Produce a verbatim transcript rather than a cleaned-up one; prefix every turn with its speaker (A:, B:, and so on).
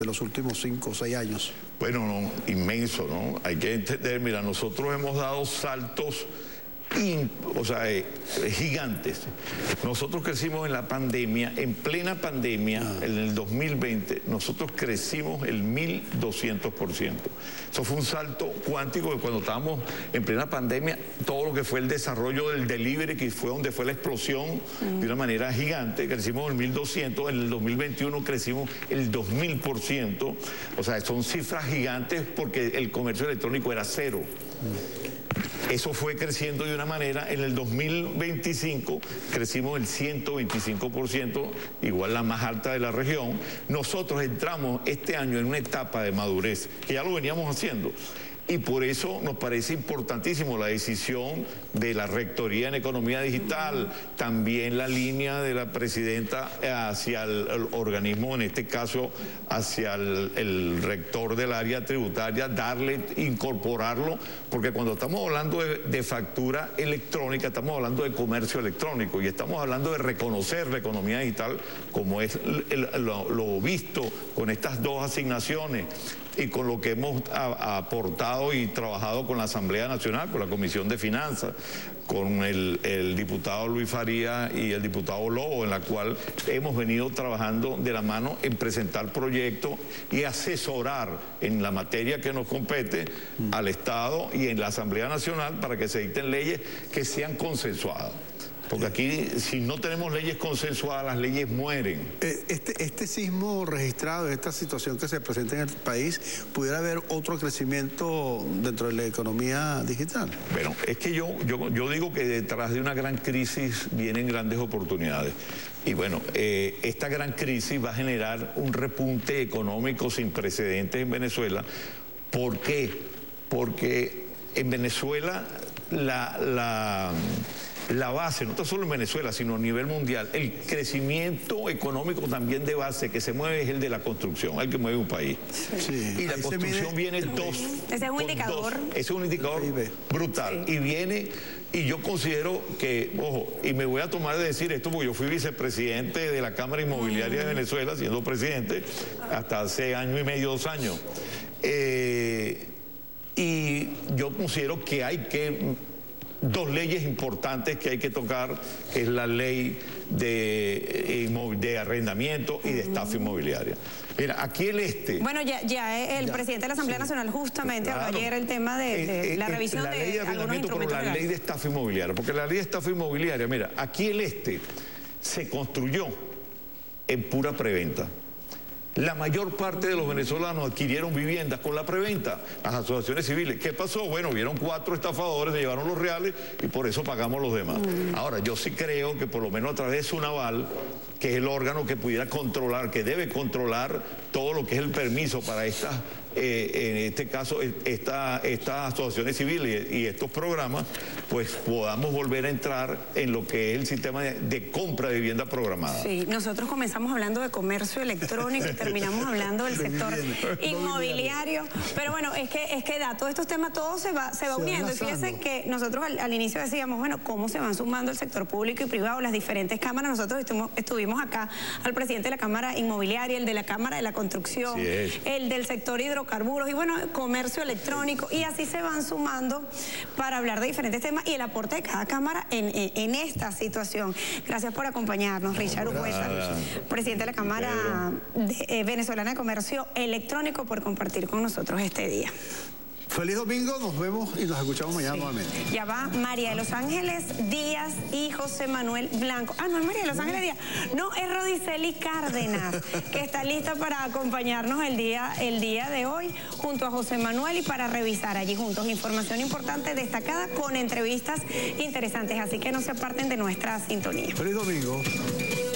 A: de los últimos cinco o seis años?
B: Bueno, no, inmenso, ¿no? Hay que entender, mira, nosotros hemos dado saltos In, o sea, eh, gigantes. Nosotros crecimos en la pandemia, en plena pandemia, ah. en el dos mil veinte, nosotros crecimos el mil doscientos por ciento. Eso fue un salto cuántico que cuando estábamos en plena pandemia, todo lo que fue el desarrollo del delivery, que fue donde fue la explosión mm. de una manera gigante, crecimos el mil doscientos, en el dos mil veintiuno crecimos el dos mil por ciento. O sea, son cifras gigantes porque el comercio electrónico era cero. Mm. Eso fue creciendo de una manera, en el dos mil veinticinco crecimos el ciento veinticinco por ciento, igual la más alta de la región. Nosotros entramos este año en una etapa de madurez, que ya lo veníamos haciendo. Y por eso nos parece importantísimo la decisión de la Rectoría en Economía Digital, también la línea de la presidenta hacia el, el organismo, en este caso hacia el, el rector del área tributaria, darle, incorporarlo, porque cuando estamos hablando de, de factura electrónica, estamos hablando de comercio electrónico y estamos hablando de reconocer la economía digital como es el, el, lo, lo visto con estas dos asignaciones y con lo que hemos a, aportado y trabajado con la Asamblea Nacional, con la Comisión de Finanzas, con el, el diputado Luis Faría y el diputado Lobo, en la cual hemos venido trabajando de la mano en presentar proyectos y asesorar en la materia que nos compete mm. al Estado y en la Asamblea Nacional para que se dicten leyes que sean consensuadas. Porque aquí, si no tenemos leyes consensuadas, las leyes mueren.
A: Este, este sismo registrado, esta situación que se presenta en el país, ¿pudiera haber otro crecimiento dentro de la economía digital?
B: Bueno, es que yo, yo, yo digo que detrás de una gran crisis vienen grandes oportunidades. Y bueno, eh, esta gran crisis va a generar un repunte económico sin precedentes en Venezuela. ¿Por qué? Porque en Venezuela la... la La base, no solo en Venezuela, sino a nivel mundial, el crecimiento económico también de base que se mueve es el de la construcción, el que mueve un país. Sí. Y la Ahí construcción viene dos.
C: Ese es un indicador.
B: Dos. Ese es un indicador brutal. Sí. Y viene, y yo considero que, ojo, y me voy a tomar de decir esto porque yo fui vicepresidente de la Cámara Inmobiliaria mm. de Venezuela, siendo presidente hasta hace año y medio, dos años. Eh, y yo considero que hay que... Dos leyes importantes que hay que tocar, que es la ley de, de arrendamiento y de estafa inmobiliaria. Mira, aquí el este...
C: Bueno, ya, ya el ya, presidente de la Asamblea sí, Nacional justamente habló claro, ayer el tema de, de eh, la revisión
B: la
C: de,
B: ley de arrendamiento, pero la legales. ley de estafa inmobiliaria, porque la ley de estafa inmobiliaria, mira, aquí el este se construyó en pura preventa. La mayor parte de los venezolanos adquirieron viviendas con la preventa, las asociaciones civiles. ¿Qué pasó? Bueno, vieron cuatro estafadores, se llevaron los reales y por eso pagamos los demás. Mm. Ahora, yo sí creo que por lo menos a través de Sunaval, que es el órgano que pudiera controlar, que debe controlar todo lo que es el permiso para estas, eh, en este caso, esta, estas asociaciones civiles y estos programas, pues podamos volver a entrar en lo que es el sistema de, de compra de vivienda programada.
C: Sí, nosotros comenzamos hablando de comercio electrónico y terminamos hablando del sector inmobiliario, pero bueno, es que es que da todos estos temas, todo se va, se va se uniendo. Y fíjense que nosotros al, al inicio decíamos, bueno, cómo se van sumando el sector público y privado, las diferentes cámaras. Nosotros estuvimos, estuvimos acá al presidente de la Cámara Inmobiliaria, el de la Cámara de la Construcción, sí el del sector hidrocarburos y bueno, comercio electrónico, y así se van sumando para hablar de diferentes temas y el aporte de cada cámara en, en, en esta situación. Gracias por acompañarnos, Richard Urquiza, presidente de la Cámara de, eh, Venezolana de Comercio Electrónico, por compartir con nosotros este día.
A: Feliz domingo, nos vemos y nos escuchamos mañana sí. nuevamente.
C: Ya va María de los Ángeles Díaz y José Manuel Blanco. Ah, no es María de los Ángeles Díaz. No, es Rodiceli Cárdenas, que está lista para acompañarnos el día, el día de hoy junto a José Manuel y para revisar allí juntos información importante, destacada, con entrevistas interesantes. Así que no se aparten de nuestra sintonía.
A: Feliz domingo.